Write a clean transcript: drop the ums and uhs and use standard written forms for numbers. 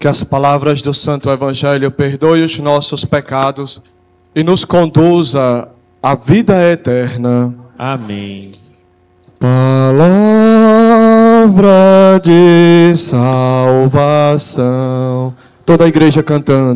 Que as palavras do Santo Evangelho perdoem os nossos pecados e nos conduza à vida eterna. Amém. Palavra de salvação. Toda a igreja cantando.